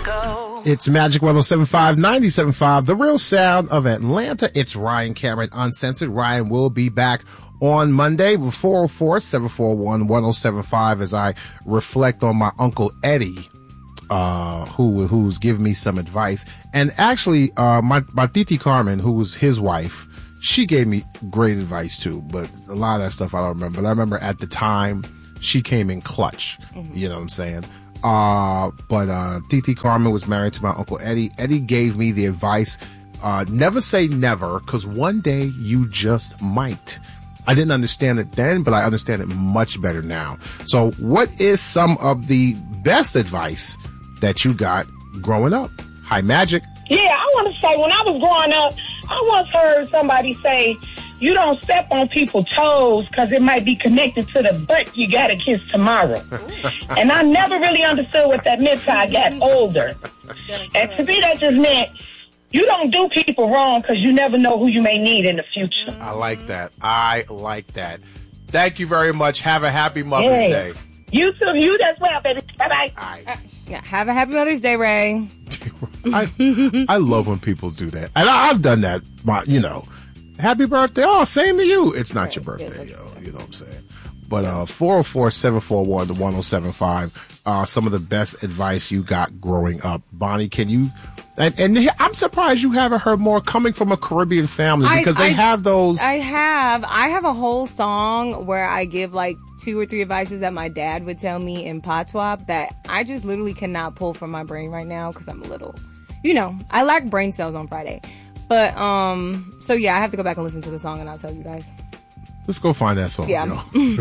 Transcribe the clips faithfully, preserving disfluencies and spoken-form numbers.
go. It's Magic one oh seven point five, ninety-seven point five, the real sound of Atlanta. It's Ryan Cameron Uncensored. Ryan will be back on Monday with four oh four, seven four one, one oh seven five as I reflect on my Uncle Eddie, uh, who, who's given me some advice. And actually, uh, my, my Titi Carmen, who was his wife, she gave me great advice too, but a lot of that stuff I don't remember. But I remember at the time she came in clutch. Mm-hmm. You know what I'm saying? Uh, but, uh, Titi Carmen was married to my Uncle Eddie. Eddie gave me the advice, uh, never say never, cause one day you just might. I didn't understand it then, but I understand it much better now. So what is some of the best advice that you got growing up? Hi, Magic. Yeah, I want to say, when I was growing up, I once heard somebody say, you don't step on people's toes because it might be connected to the butt you got to kiss tomorrow. And I never really understood what that meant till I got older. And to me, that just meant you don't do people wrong because you never know who you may need in the future. I like that. I like that. Thank you very much. Have a happy Mother's hey. Day. You too. You as well, baby. Bye-bye. All right. Uh, yeah, have a happy Mother's Day, Ray. I, I love when people do that. And I, I've done that, my, you know. Happy birthday. Oh, same to you. It's not right. your birthday, yo. You know what I'm saying? But uh, four oh four, seven four one, one oh seven five, uh, some of the best advice you got growing up. Bonnie, can you... And, and I'm surprised you haven't heard more coming from a Caribbean family because I, they I, have those. I have. I have a whole song where I give like two or three advices that my dad would tell me in Patois that I just literally cannot pull from my brain right now because I'm a little, you know, I lack brain cells on Friday. But, um, so yeah, I have to go back and listen to the song and I'll tell you guys. Let's go find that song. Yeah.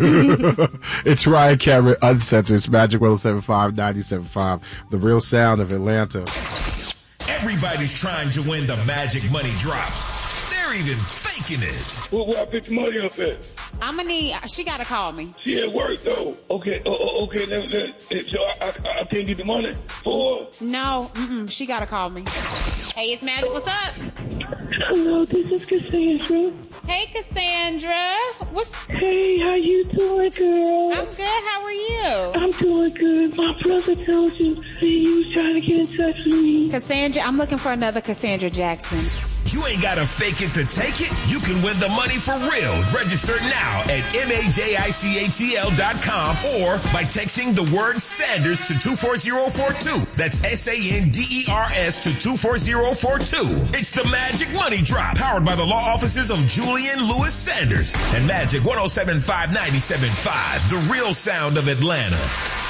It's Ryan Cameron Uncensored. It's Magic one oh seven point five, ninety-seven point five, the real sound of Atlanta. Everybody's trying to win the Magic Money Drop. They're even faking it. Well, where I pick the money up at? I'm gonna need, she gotta call me. She at work though. Okay, oh, okay, then, then, so I, I, I can't get the money for her? No, mm-mm, she gotta call me. Hey, it's Magic, what's up? Hello, this is Cassandra. Hey, Cassandra. What's... Hey, how you doing, girl? I'm good, how are you? I'm doing good. My brother told you that you was trying to get in touch with me. Cassandra, I'm looking for another Cassandra Jackson. You ain't gotta fake it to take it. You can win the money for real. Register now at majicatl dot com or by texting the word Sanders to two four zero four two. That's S A N D E R S to two four zero four two. It's the Magic Money Drop, powered by the law offices of Julian Lewis Sanders and Magic one oh seven point five, ninety-seven point five, the real sound of Atlanta.